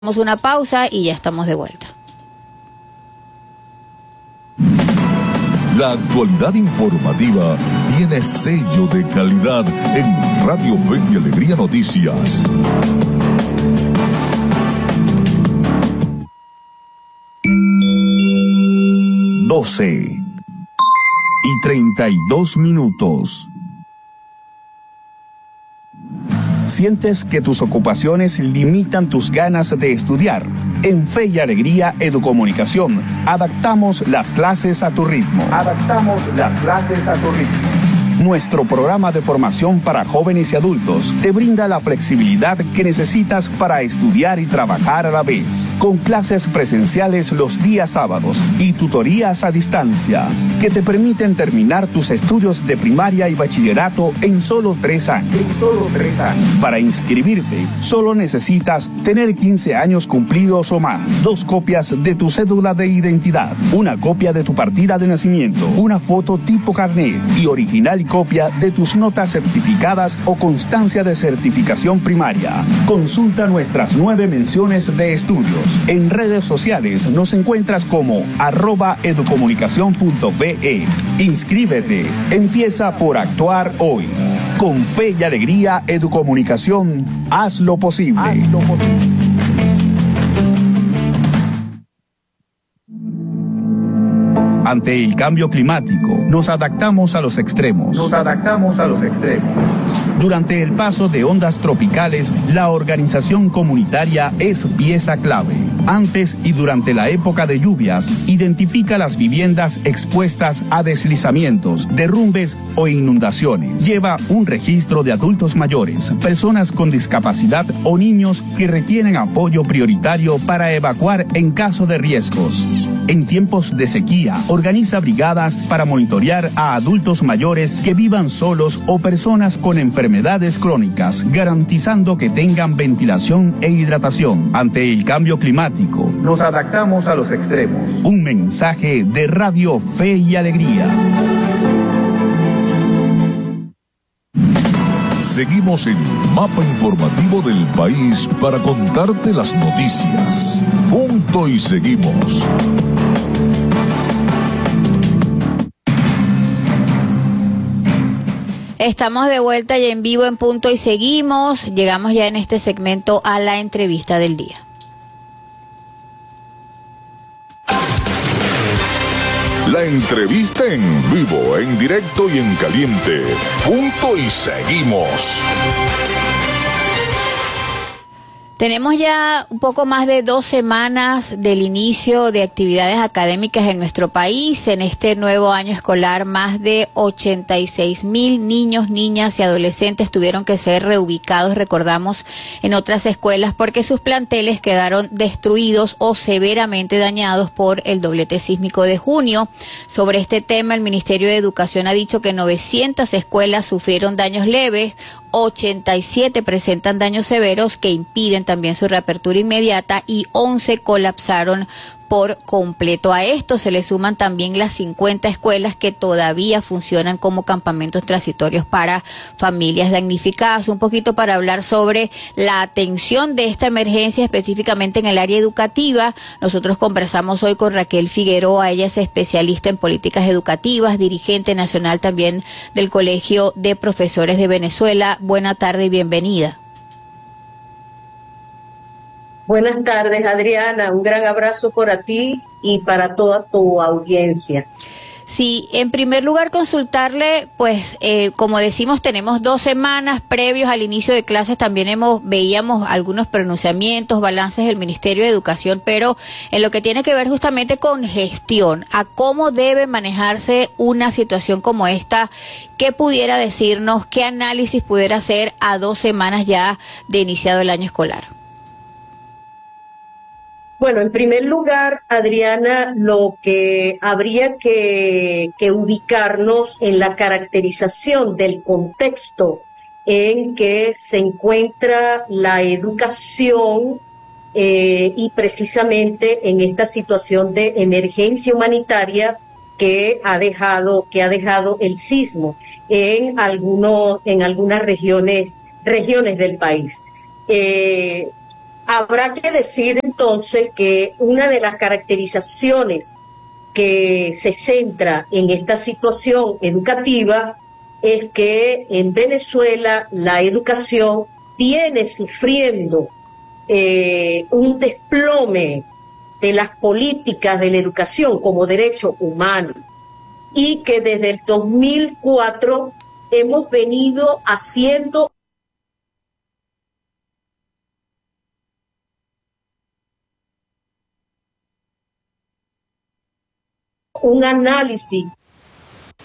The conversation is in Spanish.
Hacemos una pausa y ya estamos de vuelta. La actualidad informativa tiene sello de calidad en Radio Fe y Alegría Noticias. Doce y 32 minutos. ¿Sientes que tus ocupaciones limitan tus ganas de estudiar? En Fe y Alegría Educomunicación, adaptamos las clases a tu ritmo. Nuestro programa de formación para jóvenes y adultos te brinda la flexibilidad que necesitas para estudiar y trabajar a la vez, con clases presenciales los días sábados y tutorías a distancia, que te permiten terminar tus estudios de primaria y bachillerato en solo 3 años. Para inscribirte, solo necesitas tener 15 años cumplidos o más, 2 copias de tu cédula de identidad, una copia de tu partida de nacimiento, una foto tipo carnet y original y copia de tus notas certificadas o constancia de certificación primaria. Consulta nuestras 9 menciones de estudios. En redes sociales nos encuentras como @educomunicacion.fe. Inscríbete. Empieza por actuar hoy. Con Fe y Alegría Educomunicación, haz lo posible. Ante el cambio climático, nos adaptamos a los extremos. Durante el paso de ondas tropicales, la organización comunitaria es pieza clave. Antes y durante la época de lluvias, identifica las viviendas expuestas a deslizamientos, derrumbes o inundaciones. Lleva un registro de adultos mayores, personas con discapacidad o niños que requieren apoyo prioritario para evacuar en caso de riesgos. En tiempos de sequía, organiza brigadas para monitorear a adultos mayores que vivan solos o personas con enfermedades crónicas, garantizando que tengan ventilación e hidratación. Ante el cambio climático, nos adaptamos a los extremos. Un mensaje de Radio Fe y Alegría. Seguimos en el mapa informativo del país para contarte las noticias. Punto y seguimos. Estamos de vuelta ya en vivo en Punto y seguimos. Llegamos ya en este segmento a la entrevista del día. La entrevista en vivo, en directo y en caliente. Punto y seguimos. Tenemos ya un poco más de 2 semanas del inicio de actividades académicas en nuestro país. En este nuevo año escolar, más de 86,000 niños, niñas y adolescentes tuvieron que ser reubicados, recordamos, en otras escuelas porque sus planteles quedaron destruidos o severamente dañados por el doblete sísmico de junio. Sobre este tema, el Ministerio de Educación ha dicho que 900 escuelas sufrieron daños leves, 87 presentan daños severos que impiden también su reapertura inmediata y 11 colapsaron por completo. A esto se le suman también las 50 escuelas que todavía funcionan como campamentos transitorios para familias damnificadas. Un poquito para hablar sobre la atención de esta emergencia específicamente en el área educativa. Nosotros conversamos hoy con Raquel Figueroa. Ella es especialista en políticas educativas, dirigente nacional también del Colegio de Profesores de Venezuela. Buena tarde y bienvenida. Buenas tardes, Adriana. Un gran abrazo para ti y para toda tu audiencia. Sí, en primer lugar consultarle, pues como decimos, tenemos 2 semanas previos al inicio de clases, también veíamos algunos pronunciamientos, balances del Ministerio de Educación, pero en lo que tiene que ver justamente con gestión, a cómo debe manejarse una situación como esta, ¿qué pudiera decirnos, qué análisis pudiera hacer a 2 semanas ya de iniciado el año escolar? Bueno, en primer lugar, Adriana, lo que habría que ubicarnos en la caracterización del contexto en que se encuentra la educación y precisamente en esta situación de emergencia humanitaria que ha dejado el sismo en algunas regiones del país. Habrá que decir entonces que una de las caracterizaciones que se centra en esta situación educativa es que en Venezuela la educación viene sufriendo un desplome de las políticas de la educación como derecho humano y que desde el 2004 hemos venido haciendo un análisis